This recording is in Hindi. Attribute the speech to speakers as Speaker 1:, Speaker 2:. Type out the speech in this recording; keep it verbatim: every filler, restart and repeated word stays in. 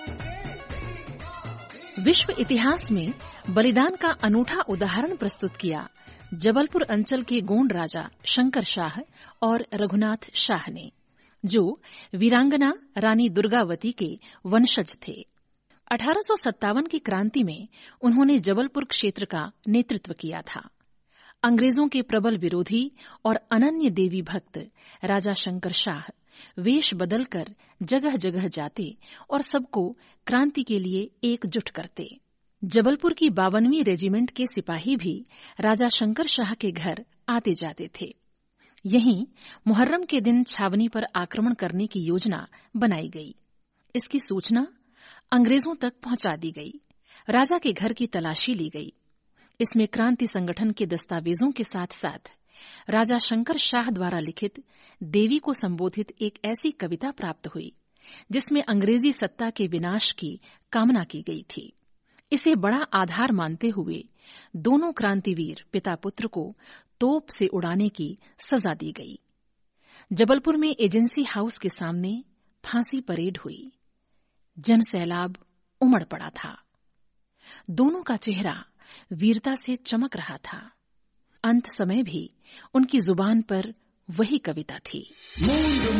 Speaker 1: विश्व इतिहास में बलिदान का अनूठा उदाहरण प्रस्तुत किया जबलपुर अंचल के गोंड राजा शंकर शाह और रघुनाथ शाह ने, जो वीरांगना रानी दुर्गावती के वंशज थे। अठारह सौ सत्तावन की क्रांति में उन्होंने जबलपुर क्षेत्र का नेतृत्व किया था। अंग्रेजों के प्रबल विरोधी और अनन्य देवी भक्त राजा शंकर शाह वेश बदलकर जगह जगह जाते और सबको क्रांति के लिए एकजुट करते। जबलपुर की बावनवीं रेजिमेंट के सिपाही भी राजा शंकर शाह के घर आते जाते थे। यहीं मुहर्रम के दिन छावनी पर आक्रमण करने की योजना बनाई गई। इसकी सूचना अंग्रेजों तक पहुंचा दी गई। राजा के घर की तलाशी ली गई। इसमें क्रांति संगठन के दस्तावेजों के साथ साथ राजा शंकर शाह द्वारा लिखित देवी को संबोधित एक ऐसी कविता प्राप्त हुई जिसमें अंग्रेजी सत्ता के विनाश की कामना की गई थी। इसे बड़ा आधार मानते हुए दोनों क्रांतिवीर पिता पुत्र को तोप से उड़ाने की सजा दी गई। जबलपुर में एजेंसी हाउस के सामने फांसी परेड हुई। जनसैलाब उमड़ पड़ा था। दोनों का चेहरा वीरता से चमक रहा था। अंत समय भी उनकी जुबान पर वही कविता थी।